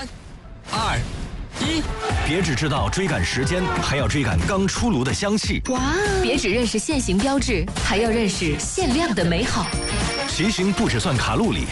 2、1， 别只知道追赶时间，还要追赶刚出炉的香气。 哇！别只认识限行标志，还要认识限量的美好。 骑行不只算卡路里，